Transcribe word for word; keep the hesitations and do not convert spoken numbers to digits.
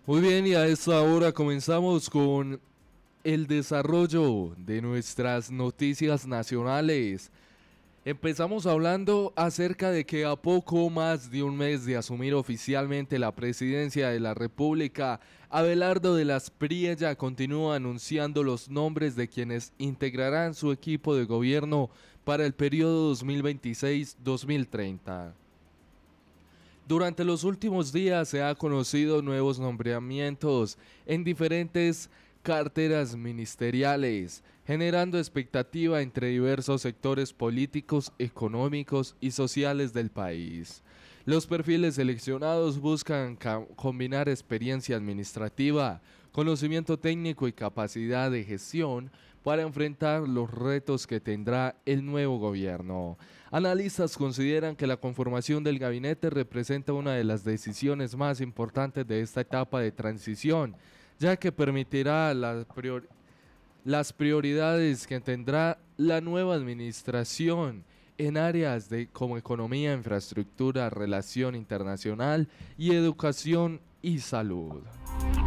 Muy bien, y a esta hora comenzamos con el desarrollo de nuestras noticias nacionales. Empezamos hablando acerca de que a poco más de un mes de asumir oficialmente la presidencia de la República, Abelardo de las Priella continúa anunciando los nombres de quienes integrarán su equipo de gobierno para el periodo dos mil veintiséis a dos mil treinta. Durante los últimos días se ha conocido nuevos nombramientos en diferentes carteras ministeriales, generando expectativa entre diversos sectores políticos, económicos y sociales del país. Los perfiles seleccionados buscan combinar experiencia administrativa, conocimiento técnico y capacidad de gestión para enfrentar los retos que tendrá el nuevo gobierno. Analistas consideran que la conformación del gabinete representa una de las decisiones más importantes de esta etapa de transición, ya que permitirá la prior las prioridades que tendrá la nueva administración en áreas de, como economía, infraestructura, relación internacional y educación y salud.